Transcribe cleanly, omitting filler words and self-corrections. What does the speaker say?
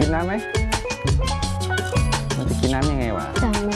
กินน้ำไหมมันจะกินน้ำยังไงวะจำไม่